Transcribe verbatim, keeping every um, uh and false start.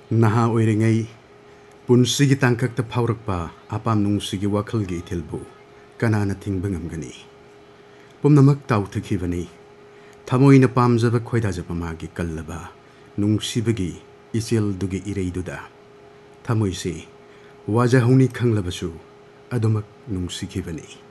Naha oiringai punsigi tangkakta phaurakpa apam nungsigi wakhalgi ithilbu kanana thingba ngamgani pumnamak tauthakibani thamoina pamjaba khoidajaba magi kallaba nungsibagi ichel dugi ireiduda thamoisi wajahuni khanglabasu adumak nungsikibani